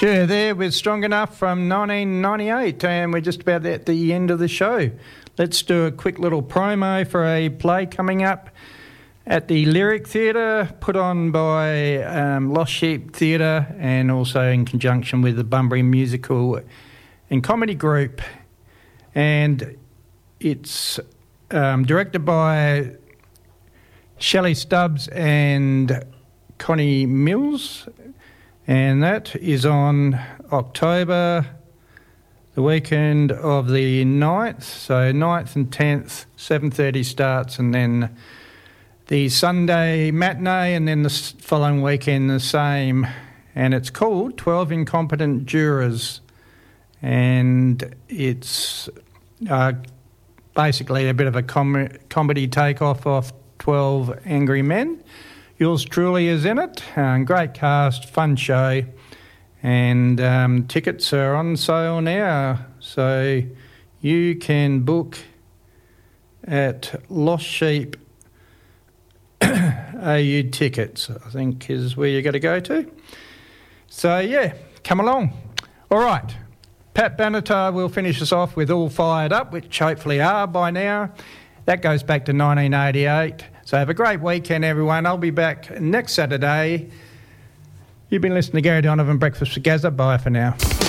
Sure, there with Strong Enough from 1998, and we're just about at the end of the show. Let's do a quick little promo for a play coming up at the Lyric Theatre, put on by Lost Sheep Theatre, and also in conjunction with the Bunbury Musical and Comedy Group. And it's directed by Shelley Stubbs and Connie Mills, and that is on October, the weekend of the 9th, so 9th and 10th, 7:30 starts, and then the Sunday matinee, and then the following weekend the same, and it's called 12 Incompetent Jurors, and it's basically a bit of a comedy takeoff off 12 Angry Men. Yours truly is in it. Great cast, fun show, and tickets are on sale now, so you can book at Lost Sheep AU Tickets, I think is where you got to go to. So yeah, come along. All right, Pat Benatar will finish us off with All Fired Up, which hopefully are by now. That goes back to 1988. So have a great weekend, everyone. I'll be back next Saturday. You've been listening to Gary Donovan, Breakfast with Gazza. Bye for now.